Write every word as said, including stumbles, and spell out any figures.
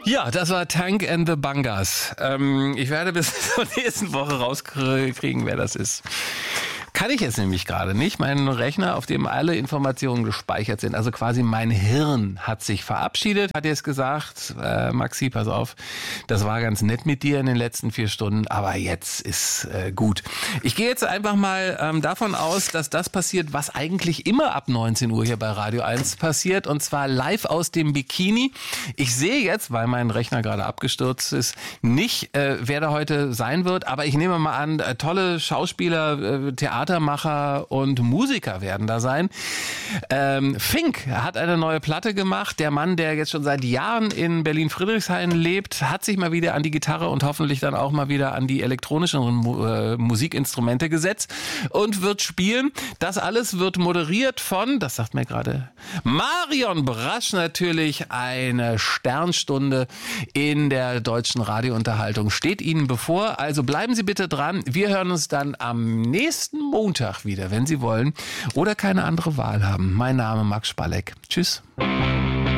Ja, das war Tank and the Bangas. Ähm, ich werde bis zur nächsten Woche rauskriegen, wer das ist. Kann ich jetzt nämlich gerade nicht. Mein Rechner, auf dem alle Informationen gespeichert sind, also quasi mein Hirn hat sich verabschiedet, hat jetzt gesagt, äh, Maxi, pass auf, das war ganz nett mit dir in den letzten vier Stunden, aber jetzt ist äh, gut. Ich gehe jetzt einfach mal ähm, davon aus, dass das passiert, was eigentlich immer ab neunzehn Uhr hier bei Radio eins passiert, und zwar live aus dem Bikini. Ich sehe jetzt, weil mein Rechner gerade abgestürzt ist, nicht, äh, wer da heute sein wird, aber ich nehme mal an, äh, tolle Schauspieler, äh, Theater, Theatermacher und Musiker werden da sein. Ähm, Fink hat eine neue Platte gemacht. Der Mann, der jetzt schon seit Jahren in Berlin-Friedrichshain lebt, hat sich mal wieder an die Gitarre und hoffentlich dann auch mal wieder an die elektronischen äh, Musikinstrumente gesetzt und wird spielen. Das alles wird moderiert von, das sagt mir gerade Marion Brasch, natürlich eine Sternstunde in der deutschen Radiounterhaltung steht Ihnen bevor. Also bleiben Sie bitte dran. Wir hören uns dann am nächsten Montag wieder, wenn Sie wollen oder keine andere Wahl haben. Mein Name Max Spalleck. Tschüss.